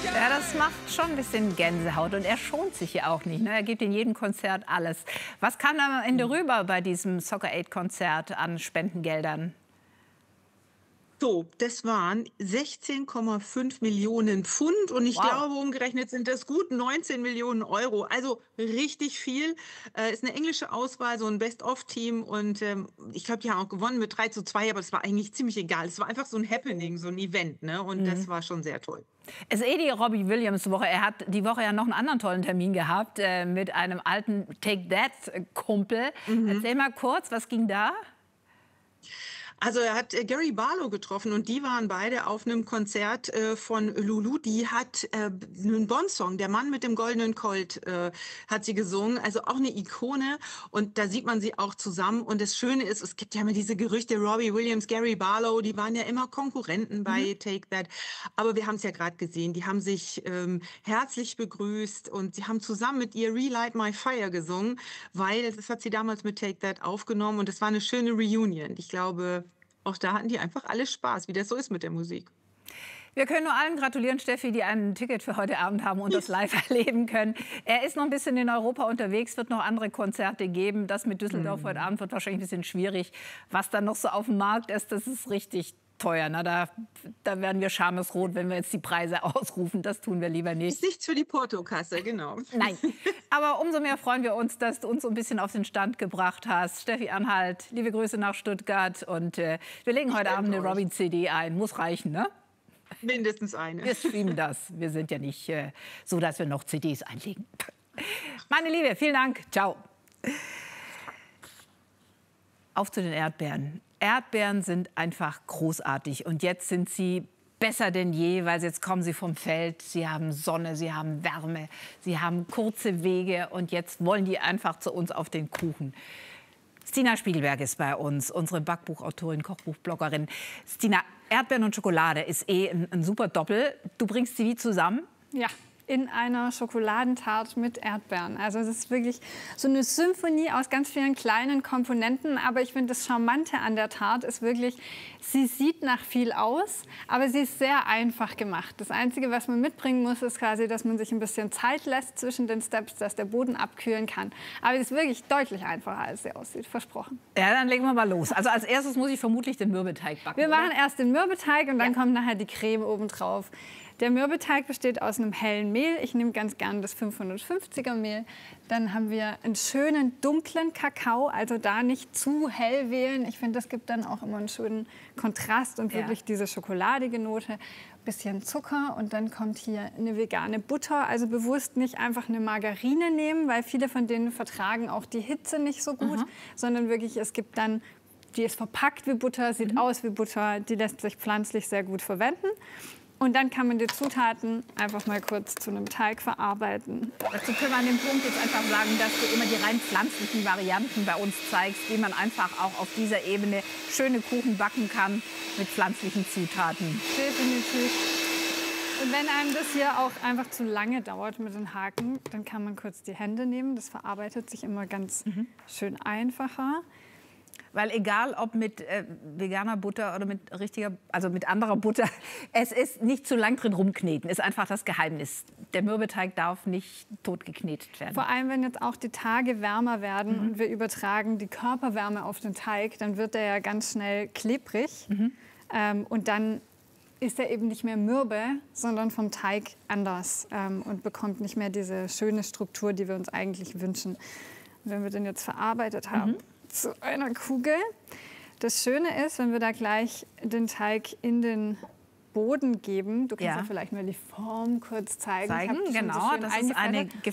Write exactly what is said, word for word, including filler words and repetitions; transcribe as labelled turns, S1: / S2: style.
S1: Ja, das macht schon ein bisschen Gänsehaut und er schont sich ja auch nicht. Ne? Er gibt in jedem Konzert alles. Was kam am Ende rüber bei diesem Soccer Aid Konzert an Spendengeldern?
S2: So, das waren sechzehn Komma fünf Millionen Pfund und ich
S1: Wow.
S2: glaube, umgerechnet sind das gut neunzehn Millionen Euro. Also richtig viel. Äh, ist eine englische Auswahl, so ein Best-of-Team und ähm, ich glaube, die haben auch gewonnen mit drei zu zwei, aber das war eigentlich ziemlich egal. Es war einfach so ein Happening, so ein Event, ne? Und das
S1: Mhm.
S2: war schon sehr toll.
S1: Es ist eh die Robbie Williams Woche. Er hat die Woche ja noch einen anderen tollen Termin gehabt äh, mit einem alten Take That Kumpel.
S2: Mhm.
S1: Erzähl mal kurz, was ging da?
S2: Also er hat äh, Gary Barlow getroffen und die waren beide auf einem Konzert äh, von Lulu. Die hat äh, einen Bond-Song, Der Mann mit dem goldenen Colt, äh, hat sie gesungen. Also auch eine Ikone und da sieht man sie auch zusammen. Und das Schöne ist, es gibt ja immer diese Gerüchte, Robbie Williams, Gary Barlow, die waren ja immer Konkurrenten bei
S1: Mhm.
S2: Take That. Aber wir haben es ja gerade gesehen, die haben sich ähm, herzlich begrüßt und sie haben zusammen mit ihr Relight My Fire gesungen, weil das hat sie damals mit Take That aufgenommen und es war eine schöne Reunion. Ich glaube, auch da hatten die einfach alle Spaß, wie das so ist mit der Musik.
S1: Wir können nur allen gratulieren, Steffi, die ein Ticket für heute Abend haben und das live erleben können. Er ist noch ein bisschen in Europa unterwegs, wird noch andere Konzerte geben. Das mit Düsseldorf heute Abend wird wahrscheinlich ein bisschen schwierig. Was dann noch so auf dem Markt ist, das ist richtig teuer. Na, da, da werden wir schamesrot, wenn wir jetzt die Preise ausrufen. Das tun wir lieber nicht.
S2: Ist nichts für die Portokasse, genau.
S1: Nein, aber umso mehr freuen wir uns, dass du uns so ein bisschen auf den Stand gebracht hast. Steffi Anhalt, liebe Grüße nach Stuttgart. Und äh, wir legen heute Abend eine Robin-C D ein. Muss reichen, ne?
S2: Mindestens eine.
S1: Wir streamen das. Wir sind ja nicht äh, so, dass wir noch C Ds einlegen. Meine Liebe, vielen Dank. Ciao. Auf zu den Erdbeeren. Erdbeeren sind einfach großartig. Und jetzt sind sie besser denn je, weil jetzt kommen sie vom Feld. Sie haben Sonne, sie haben Wärme, sie haben kurze Wege. Und jetzt wollen die einfach zu uns auf den Kuchen. Stina Spiegelberg ist bei uns, unsere Backbuchautorin, Kochbuchbloggerin. Stina, Erdbeeren und Schokolade ist eh ein, ein super Doppel. Du bringst sie wie zusammen?
S3: Ja, in einer Schokoladentarte mit Erdbeeren. Also es ist wirklich so eine Symphonie aus ganz vielen kleinen Komponenten. Aber ich finde, das Charmante an der Tarte ist wirklich, sie sieht nach viel aus, aber sie ist sehr einfach gemacht. Das Einzige, was man mitbringen muss, ist quasi, dass man sich ein bisschen Zeit lässt zwischen den Steps, dass der Boden abkühlen kann. Aber sie ist wirklich deutlich einfacher, als sie aussieht, versprochen.
S1: Ja, dann legen wir mal los. Also als erstes muss ich vermutlich den Mürbeteig backen.
S3: Wir machen
S1: oder?
S3: erst den Mürbeteig und dann
S1: Ja.
S3: kommt nachher die Creme obendrauf. Der Mürbeteig besteht aus einem hellen Mehl. Ich nehme ganz gern das fünfhundertfünfziger Mehl. Dann haben wir einen schönen dunklen Kakao, also da nicht zu hell wählen. Ich finde, das gibt dann auch immer einen schönen Kontrast und
S1: Ja.
S3: wirklich diese schokoladige Note. Bisschen Zucker und dann kommt hier eine vegane Butter. Also bewusst nicht einfach eine Margarine nehmen, weil viele von denen vertragen auch die Hitze nicht so gut,
S1: Mhm.
S3: sondern wirklich, es gibt dann, die ist verpackt wie Butter, sieht
S1: Mhm.
S3: aus wie Butter, die lässt sich pflanzlich sehr gut verwenden. Und dann kann man die Zutaten einfach mal kurz zu einem Teig verarbeiten.
S1: Dazu können wir an dem Punkt jetzt einfach sagen, dass du immer die rein pflanzlichen Varianten bei uns zeigst, wie man einfach auch auf dieser Ebene schöne Kuchen backen kann mit pflanzlichen Zutaten.
S3: Definitiv. Und wenn einem das hier auch einfach zu lange dauert mit den Haken, dann kann man kurz die Hände nehmen. Das verarbeitet sich immer ganz
S1: Mhm.
S3: schön einfacher.
S1: Weil egal ob mit äh, veganer Butter oder mit richtiger, also mit anderer Butter, es ist nicht zu lang drin rumkneten, ist einfach das Geheimnis. Der Mürbeteig darf nicht totgeknetet werden.
S3: Vor allem, wenn jetzt auch die Tage wärmer werden
S1: Mhm.
S3: und wir übertragen die Körperwärme auf den Teig, dann wird der ja ganz schnell klebrig.
S1: Mhm.
S3: Ähm, und dann ist er eben nicht mehr mürbe, sondern vom Teig anders ähm, und bekommt nicht mehr diese schöne Struktur, die wir uns eigentlich wünschen. Und wenn wir den jetzt verarbeitet haben,
S1: Mhm.
S3: zu einer Kugel. Das Schöne ist, wenn wir da gleich den Teig in den Boden geben. Du kannst
S1: Ja.
S3: ja vielleicht mal die Form kurz zeigen. Ich
S1: Zeigen,
S3: hab die schon
S1: genau,
S3: so schön
S1: das ist eine
S3: eingefettet.